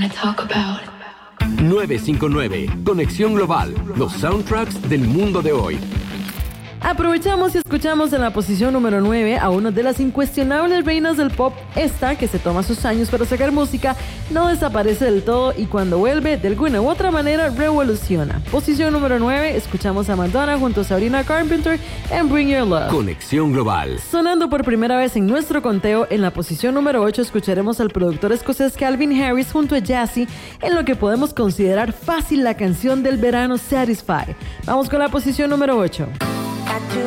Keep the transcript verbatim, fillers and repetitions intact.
wanna talk about. nueve cinco nueve, Conexión Global, los soundtracks del mundo de hoy. Aprovechamos y escuchamos en la posición número nueve a una de las incuestionables reinas del pop. Esta, que se toma sus años para sacar música, no desaparece del todo y cuando vuelve, de alguna u otra manera, revoluciona. Posición número nueve, escuchamos a Madonna junto a Sabrina Carpenter en Bring Your Love. Conexión Global. Sonando por primera vez en nuestro conteo, en la posición número ocho escucharemos al productor escocés Calvin Harris junto a Jazzy en lo que podemos considerar fácil la canción del verano Satisfy. Vamos con la posición número ocho.